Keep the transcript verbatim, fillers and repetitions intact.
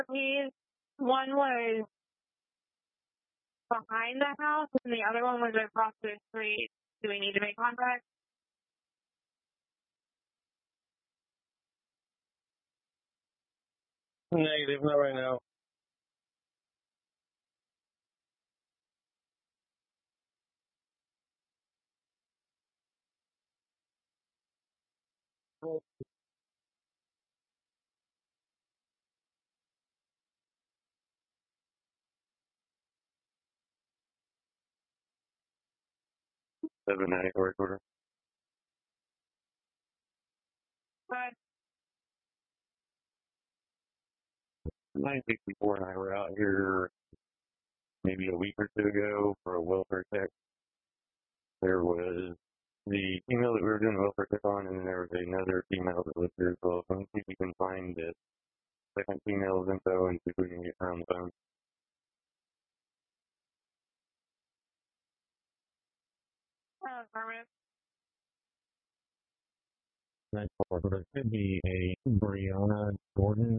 keys. One was behind the house, and the other one was across the street. Do we need to make contact? Negative, not right now. Seven ninety four quarter. But Nine sixty four and I were out here maybe a week or two ago for a welfare check. There was the female that we were doing the welfare check on, and then there was another female that was here as well. So let me see if you can find the second female's info and see if we can get her on the phone. uh, affirmative. Nine four, but it could be a Brianna Gordon.